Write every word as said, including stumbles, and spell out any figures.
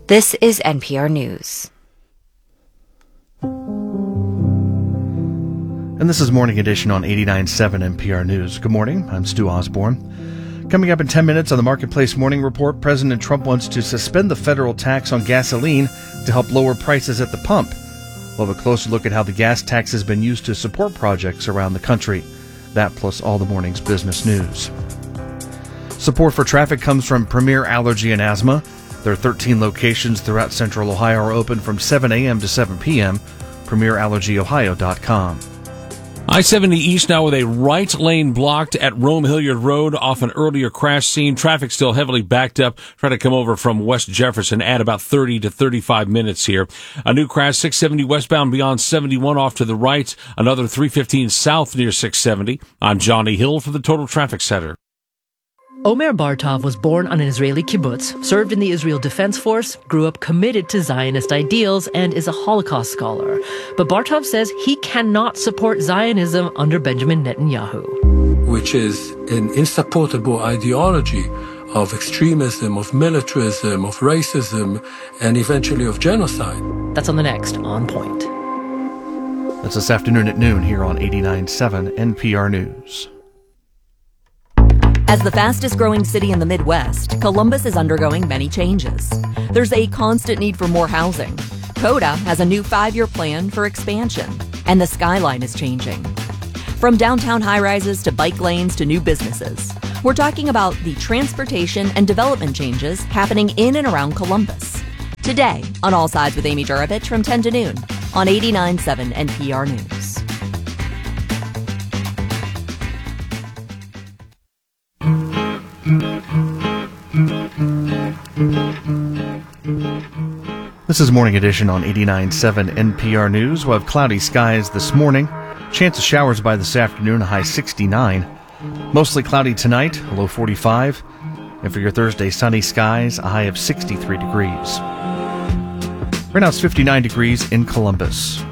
This is N P R News. And this is Morning Edition on eighty-nine point seven N P R News. Good morning, I'm Stu Osborne. Coming up in ten minutes on the Marketplace Morning Report, President Trump wants to suspend the federal tax on gasoline to help lower prices at the pump. We'll have a closer look at how the gas tax has been used to support projects around the country. That plus all the morning's business news. Support for traffic comes from Premier Allergy and Asthma. Their thirteen locations throughout Central Ohio are open from seven a.m. to seven p.m. premier allergy ohio dot com. I seventy East now with a right lane blocked at Rome Hilliard Road off an earlier crash scene. Traffic still heavily backed up. Try to come over from West Jefferson. Add about thirty to thirty-five minutes here. A new crash, six seventy westbound beyond seventy-one off to the right. Another three fifteen south near six seventy. I'm Johnny Hill for the Total Traffic Center. Omer Bartov was born on an Israeli kibbutz, served in the Israel Defense Force, grew up committed to Zionist ideals, and is a Holocaust scholar. But Bartov says he cannot support Zionism under Benjamin Netanyahu. Which is an insupportable ideology of extremism, of militarism, of racism, and eventually of genocide. That's on the next On Point. That's this afternoon at noon here on eighty-nine point seven N P R News. As the fastest growing city in the Midwest, Columbus is undergoing many changes. There's a constant need for more housing. CODA has a new five-year plan for expansion, and the skyline is changing. From downtown high-rises to bike lanes to new businesses, we're talking about the transportation and development changes happening in and around Columbus. Today, on All Sides with Amy Juravich from ten to noon on eighty-nine point seven N P R News. This is Morning Edition on eighty-nine point seven N P R News. We'll have cloudy skies this morning. Chance of showers by this afternoon, a high sixty-nine. Mostly cloudy tonight, a low forty-five. And for your Thursday, sunny skies, a high of sixty-three degrees. Right now it's fifty-nine degrees in Columbus.